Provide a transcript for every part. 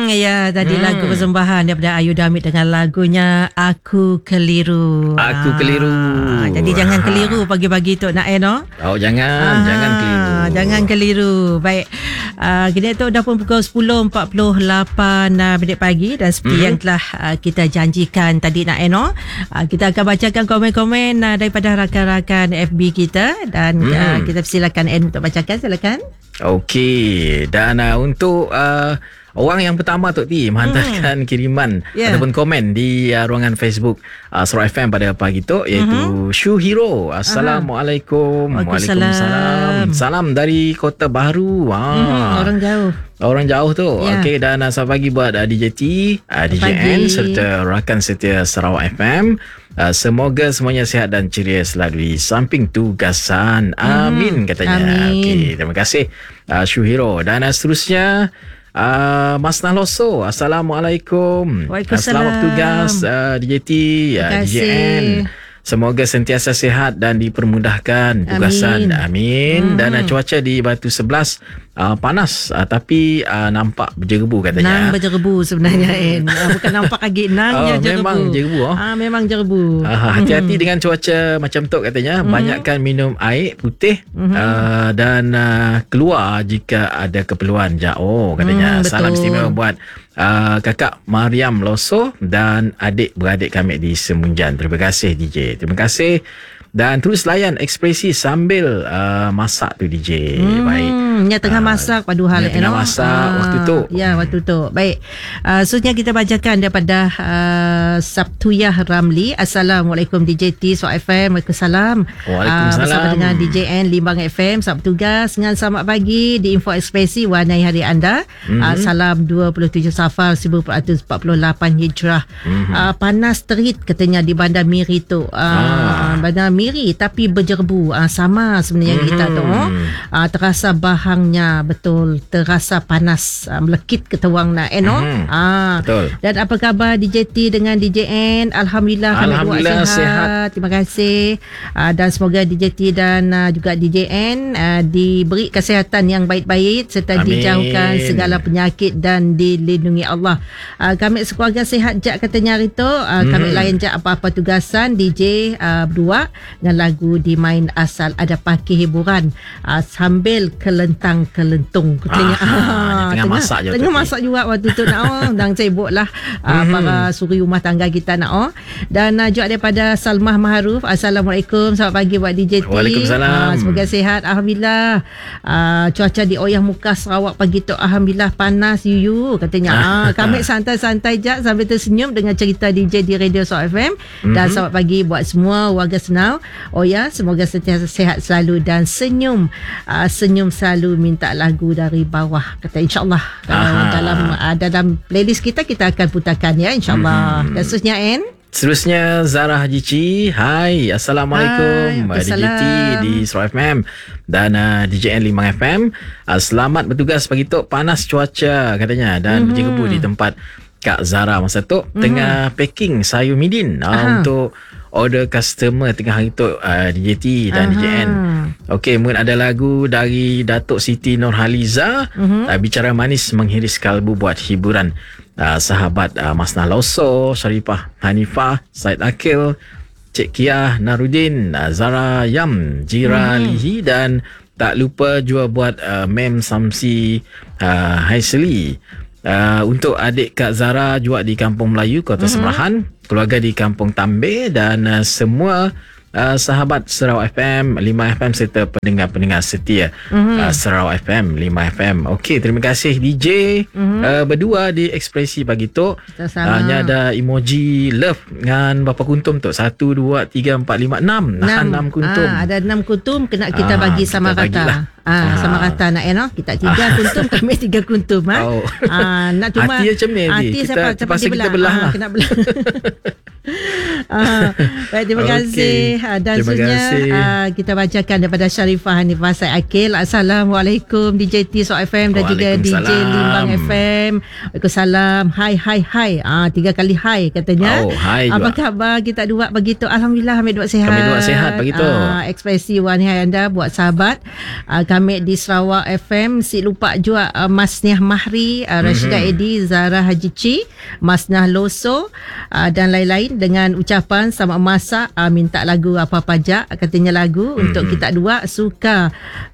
Ya, tadi lagu persembahan daripada Ayu Damit dengan lagunya Aku Keliru. Aku Keliru. Jadi jangan keliru pagi-pagi tu nak no? Oh, jangan keliru. Jangan keliru. Baik. Kini tu dah pun pukul 10.48 minit pagi dan seperti yang telah kita janjikan tadi nak no? Kita akan bacakan komen-komen daripada rakan-rakan FB kita dan kita silakan untuk bacakan. Silakan. Okey. Dan untuk orang yang pertama Tok T menghantarkan kiriman ataupun komen di ruangan Facebook Surau FM pada pagi tu iaitu Shu Hero. Assalamualaikum. Waalaikumsalam. Salam dari Kota Baru. Orang jauh tu. Okey, dan selamat pagi buat DJ T, DJ N serta rakan setia Sarawak FM. Semoga semuanya sihat dan ceria selalu di samping tugasan. Amin katanya. Okey, terima kasih Shu Hero. Dan seterusnya Mas Nahloso. Assalamualaikum. Selamat bertugas DJ T, DJ N. Semoga sentiasa sihat dan dipermudahkan tugasan. Amin. Dan cuaca di Batu 11 panas tapi nampak berjerebu katanya. Nang berjerebu sebenarnya bukan nampak lagi nangnya jerebu. Memang jerebu. Memang jerebu. Hati-hati dengan cuaca macam tu katanya. Banyakkan minum air putih dan keluar jika ada keperluan. Katanya. Salam istimewa buat kakak Mariam Loso dan adik-beradik kami di Semunjan. Terima kasih DJ. Terima kasih. Dan terus layan ekspresi sambil masak tu DJ. Baik. Tengah masak pada hal tengah masak waktu tu. Ya, waktu tu. Baik. Seterusnya kita bacakan daripada Sabtuyah Ramli. Assalamualaikum DJ T, Suara FM. Waalaikumsalam. Bersama dengan DJ N, Limbang FM. Selamat bertugas dengan selamat pagi di Info Ekspresi. Warnai hari anda. Salam 27 Safar 1448 Hijrah. Panas terit katanya di Bandar Miri tu. Bandar Miri tapi berjerebu. Sama sebenarnya kita tu. Terasa bahangnya betul, terasa panas, melekit ke tawang nak betul. Dan apa khabar DJ T dengan DJ N? Alhamdulillah sihat. Terima kasih. Dan semoga DJ T dan juga DJ N diberi kesihatan yang baik-baik serta dijauhkan segala penyakit dan dilindungi Allah. Kami sekeluarga sihat jak katanya hari tu. Kami layan jak apa-apa tugasan DJ berdua dengan lagu dimain asal ada pakai hiburan sambil kelentang-kelentung katanya. Tengah masak juga waktu tu nak dan sibuk lah para suri rumah tangga kita nak dan juga daripada Salmah Maharuf. Assalamualaikum, selamat pagi buat DJ T. Waalaikumsalam. Semoga sihat. Alhamdulillah. Cuaca di Oyang Muka Sarawak pagi tu alhamdulillah panas yuyu katanya. Kami santai-santai je sambil tersenyum dengan cerita DJ di Radio Sarawak FM. Dan selamat pagi buat semua warga Senau. Semoga sentiasa sihat selalu dan senyum selalu. Minta lagu dari bawah kata insyaAllah. Dalam playlist kita akan putarkan ya insyaAllah. Dan seterusnya N. Seterusnya Zara Hajici. Hai, Assalamualaikum. DJ T di Sarawak FM dan DJ N Limang FM. Selamat bertugas pagi tu. Panas cuaca katanya dan berjerebu di tempat Kak Zara masa tu tengah packing sayur midin untuk order customer tengah hari tu DJ T dan DJ N. Okey, mungkin ada lagu dari Datuk Siti Nurhaliza, bicara manis menghiris kalbu buat hiburan sahabat Mas Nahloso, Sharifah Hanifah, Said Akil, Cik Kia Narudin, Zara Yam, Jira Lihi dan tak lupa juga buat Mem Samsi Haisli. Untuk adik Kak Zara juga di Kampung Melayu Kota Semerahan, keluarga di Kampung Tambir dan semua sahabat Sarawak FM, 5 FM serta pendengar-pendengar setia Sarawak FM, 5 FM. Okey, terima kasih DJ berdua di ekspresi pagi tu. Hanya ada emoji love dengan berapa kuntum tu? 1, 2, 3, 4, 5, 6. 6 kuntum. Ada 6 kuntum kena kita bagi sama rata. Sama rata nak kita 3 kuntum, kami 3 kuntum nak cuma hati macam ni hati kita belah kena belah. Baik, terima kasih. Dan seterusnya kita bacakan daripada Sharifah Hanifah Said Akil. Assalamualaikum DJ T Suara FM dan juga DJ Limbang FM. Waalaikumsalam. Hai. 3 kali hai katanya. Hai juga. Apa khabar kita dua begitu? Alhamdulillah kami dua sihat. Kami dua sihat begitu. Ekspresi wanita anda buat sahabat. Kami di Sarawak FM. Si lupa juga Mas Niah Mahri, Rashidah Edi, Zara Haji Ci, Mas Nah Loso dan lain-lain dengan ucapan selamat masak, minta lagu apa-apa jak, katanya lagu untuk kita dua suka.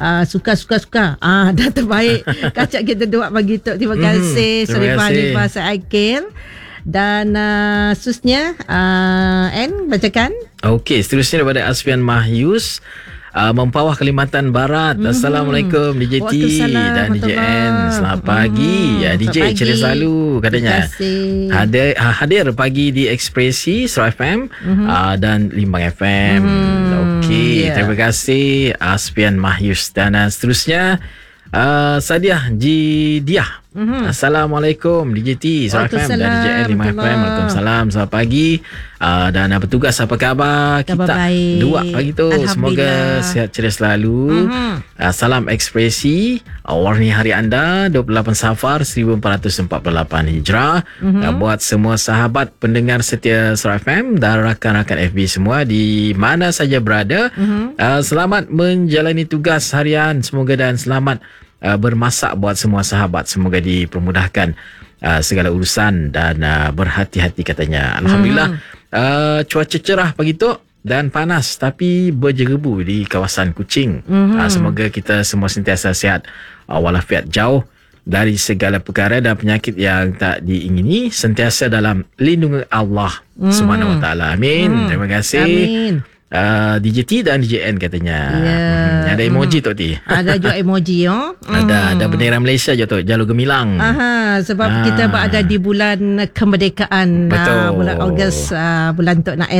Dah terbaik. Kacak kita dua begitu. Terima kasih Sharifah Hanifah Said Akil. Dan seterusnya N bacakan. Okey, seterusnya daripada Asfian Mahyus, Mempawah Kalimantan Barat. Assalamualaikum DJ T dan DJ N. Selamat pagi. DJ ceria selalu katanya. Hadir pagi di Ekspresi Sarawak FM dan Limbang FM. Okey, terima kasih Asfian Mahyus. Dan seterusnya Sadiah Jidiah. Assalamualaikum DJ T Sarawak FM dan DJ N Limbang FM. Waalaikumsalam. Selamat pagi. Dan petugas apa khabar? Kita baik. Dua pagi tu. Semoga sihat ceria selalu. Salam Ekspresi. Warni hari anda 28 Safar 1448 Hijrah. Buat semua sahabat pendengar setia Sarawak FM dan rakan-rakan FB semua di mana saja berada. Selamat menjalani tugas harian. Semoga dan selamat bermasak buat semua sahabat. Semoga dipermudahkan segala urusan dan berhati-hati katanya. Alhamdulillah. Cuaca cerah pagi tu dan panas tapi berjerebu di kawasan Kuching. Semoga kita semua sentiasa sihat walafiat, jauh dari segala perkara dan penyakit yang tak diingini, sentiasa dalam lindungan Allah Subhanahu Wa Taala. Amin. Terima kasih. Amin. DJ T dan DJ N katanya. Ada emoji tu T. Ada juga emoji Ada bendera Malaysia je tu, jalur gemilang. Sebab kita berada di bulan kemerdekaan. Betul. Bulan Ogos, bulan tu nak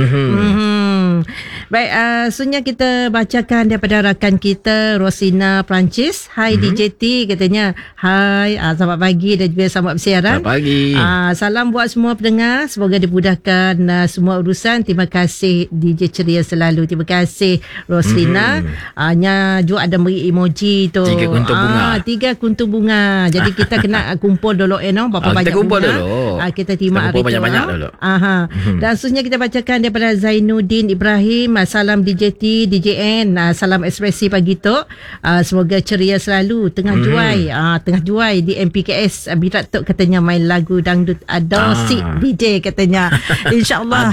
Baik, seterusnya kita bacakan daripada rakan kita Rosina Perancis. Hai DJ T katanya. Hai, selamat pagi dan juga selamat bersiaran. Selamat pagi. Salam buat semua pendengar. Semoga dimudahkan semua urusan. Terima kasih DJ ceria selalu. Terima kasih Roslina. Nya juga ada beri emoji tu. 3 kuntum bunga. 3 kuntum bunga. Jadi kita kena kumpul dulu berapa banyak kita kumpul bunga. Dulu. Kita terima hari tu. Banyak-banyak dulu. Dan seterusnya kita bacakan daripada Zainuddin Ibrahim. Salam DJ T, DJ N. Salam ekspresi pagi tu. Semoga ceria selalu. Tengah juai di MPKS. Birat tu katanya main lagu dangdut Adosik DJ katanya. InsyaAllah.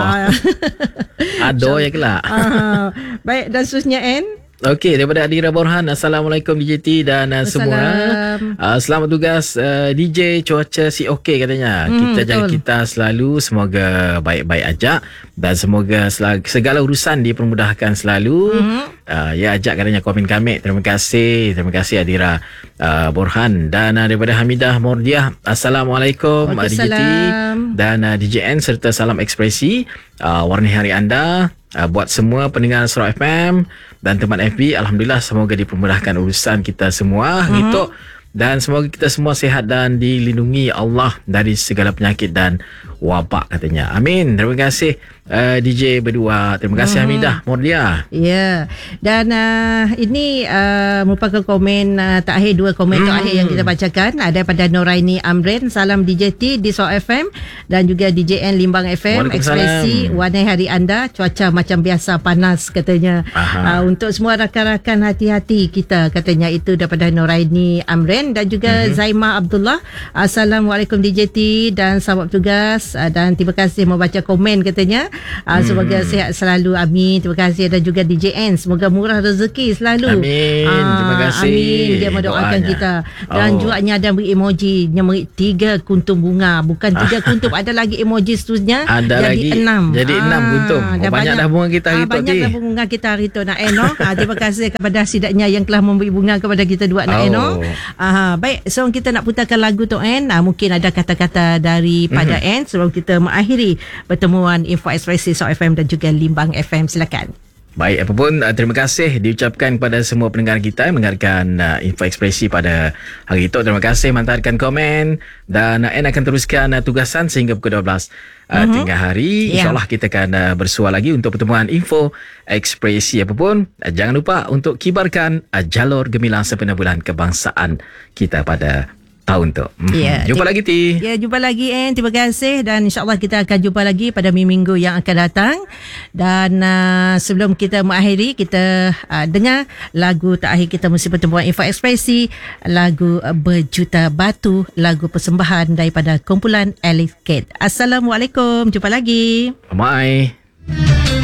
Ado ya kelak. Baik, dan seterusnya N. Okey, daripada Adira Borhan. Assalamualaikum DJ T dan semua. Selamat tugas DJ, cuaca si okey katanya. Kita jaga kita selalu, semoga baik-baik aja dan semoga segala urusan dipermudahkan selalu. Ya ajak katanya komen kami. Terima kasih Adira Borhan. Dan daripada Hamidah Mordiah. Assalamualaikum DJ T dan DJ N serta salam ekspresi. Warni hari anda buat semua pendengar Sarawak FM dan teman FB. Alhamdulillah, semoga dipermudahkan urusan kita semua gitu. Dan semoga kita semua sihat dan dilindungi Allah dari segala penyakit dan wabak katanya. Amin. Terima kasih DJ berdua. Terima kasih Hamidah Mordia. Ya. Dan ini merupakan komen terakhir, 2 komen terakhir yang kita bacakan. Ada daripada Noraini Amrin. Salam DJ T di Sarawak FM dan juga DJ N Limbang FM. Ekspresi warna hari anda, cuaca macam biasa panas katanya. Untuk semua rakan-rakan, hati-hati kita katanya. Itu daripada Noraini Amrin. Dan juga Zaimah Abdullah. Assalamualaikum DJ T dan selamat bertugas. Dan terima kasih membaca komen katanya. Semoga sihat selalu. Amin. Terima kasih. Dan juga DJ N, semoga murah rezeki selalu. Amin. Terima kasih. Amin. Dia mendoakan kita. Dan juga ada beri emoji yang beri 3 kuntum bunga. Bukan 3 kuntum, ada lagi emoji seterusnya. Ada jadi lagi 6. Jadi 6 kuntum. Banyak dah bunga kita hari tu. Banyak dah bunga kita hari tu nak terima kasih kepada sidaknya yang telah memberi bunga kepada kita dua nak baik, so kita nak putarkan lagu tu mungkin ada kata-kata daripada sebelum kita mengakhiri pertemuan Info Ekspresi Sarawak FM dan juga Limbang FM. Silakan. Baik, apapun terima kasih diucapkan kepada semua pendengar kita yang mendengarkan Info Ekspresi pada hari itu. Terima kasih menghantarkan komen dan Anne akan teruskan tugasan sehingga pukul 12 tengah hari. InsyaAllah kita akan bersua lagi untuk pertemuan Info Ekspresi. Apapun, jangan lupa untuk kibarkan jalur gemilang sempena bulan kebangsaan kita pada tahun tu. Jumpa lagi Ti. Ya, jumpa lagi terima kasih dan insyaAllah kita akan jumpa lagi pada minggu yang akan datang. Dan sebelum kita mengakhiri, kita dengar lagu terakhir kita mesti pertemuan Info Ekspresi, lagu Berjuta Batu, lagu persembahan daripada kumpulan Alice Kate. Assalamualaikum, jumpa lagi. Bye.